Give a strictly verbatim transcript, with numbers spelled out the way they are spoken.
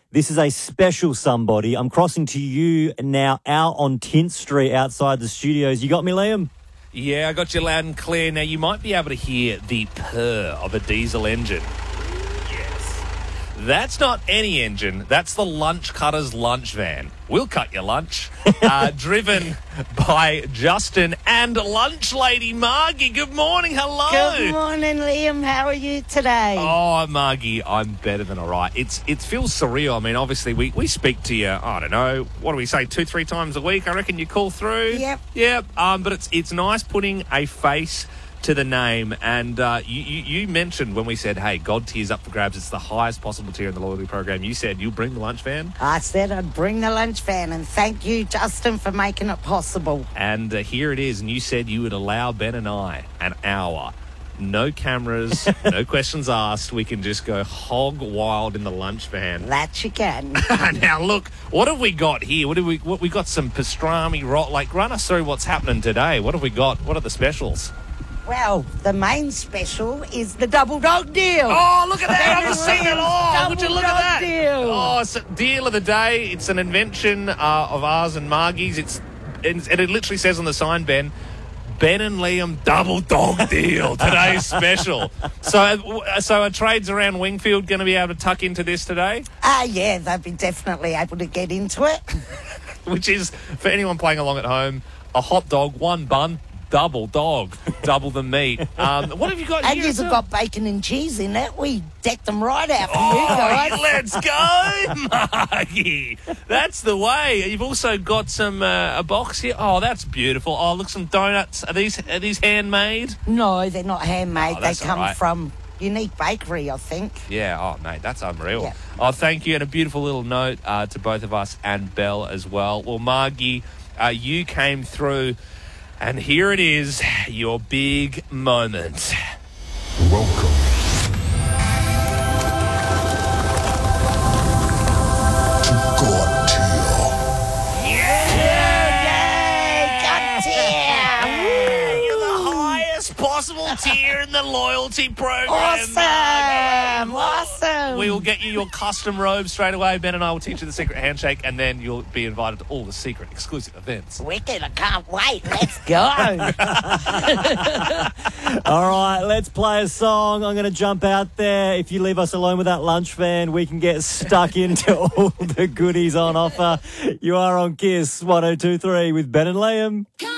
This is a special somebody. I'm crossing to you now out on Tint Street outside the studios. You got me, Liam? Yeah, I got you loud and clear. Now, you might be able to hear the purr of a diesel engine. Yes. That's not any engine. That's the Lunch Cutters lunch van. We'll cut your lunch. uh, driven by Justin and lunch lady Margie. Good morning. Hello. Good morning, Liam. How are you today? Oh, Margie, I'm better than all right. It's It feels surreal. I mean, obviously, we, we speak to you, I don't know, what do we say, two, three times a week? I reckon you call through. Yep. Yep. Um, but it's it's nice putting a face to the name. And uh, you, you, you mentioned when we said, hey, God tier's up for grabs, it's the highest possible tier in the loyalty program. You said you'll bring the lunch van. I said I'd bring the lunch van, and thank you, Justin, for making it possible. And uh, here it is. And you said you would allow Ben and I an hour. No cameras, no questions asked. We can just go hog wild in the lunch van. That you can. Now, look, what have we got here? What have we? What we got? Some pastrami rot. Like, run us through what's happening today. What have we got? What are the specials? Well, the main special is the double dog deal. Oh, look at that! I've just seen it. Oh, Double would you look at dog that? deal. Oh, it's a deal of the day. It's an invention uh, of ours and Margie's. It's and it literally says on the sign, Ben. Ben and Liam double dog deal. Today's special. So, uh, so are trades around Wingfield going to be able to tuck into this today? Ah, uh, yeah, they'll be definitely able to get into it. Which is, for anyone playing along at home, a hot dog, one bun, double dog, double the meat. Um, what have you got and here? And you've got bacon and cheese in it. We decked them right out for oh, you guys. Let's go, Margie. That's the way. You've also got some uh, a box here. Oh, that's beautiful. Oh, look, some donuts. Are these are these handmade? No, they're not handmade. Oh, they come right. from Unique Bakery, I think. Yeah, oh, mate, that's unreal. Yeah. Oh, thank you, and a beautiful little note uh, to both of us and Belle as well. Well, Margie, uh, you came through, and here it is, your big moment. Welcome. to God tier. Yeah! Yay! God tier! You're the highest possible tier in the loyalty program. Awesome! Awesome! We will get you your custom robe straight away. Ben and I will teach you the secret handshake, and then you'll be invited to all the secret exclusive events. Wicked, I can't wait. Let's go. All right, let's play a song. I'm going to jump out there. If you leave us alone with that lunch van, we can get stuck into all the goodies on offer. You are on Kiss one oh two three with Ben and Liam.